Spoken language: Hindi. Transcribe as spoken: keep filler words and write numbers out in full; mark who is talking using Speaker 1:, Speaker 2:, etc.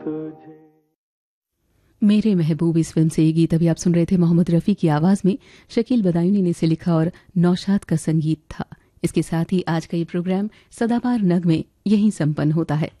Speaker 1: मेरे महबूब इस फिल्म से ये गीत अभी आप सुन रहे थे मोहम्मद रफ़ी की आवाज़ में। शकील बदायूनी ने इसे लिखा और नौशाद का संगीत था। इसके साथ ही आज का ये प्रोग्राम सदाबहार नग में यहीं संपन्न होता है।